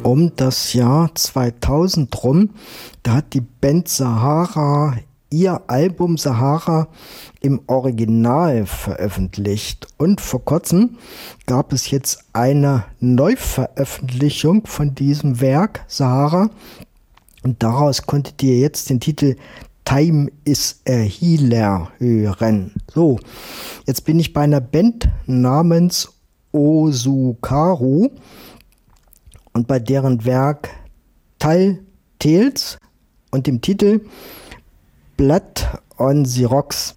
um das Jahr 2000 rum. Da hat die Band Sahara ihr Album Sahara im Original veröffentlicht. Und vor kurzem gab es jetzt eine Neuveröffentlichung von diesem Werk Sahara. Und daraus konntet ihr jetzt den Titel Time is a Healer hören. So, jetzt bin ich bei einer Band namens Osukaru und bei deren Werk Tall Tales und dem Titel Blood on the Rocks.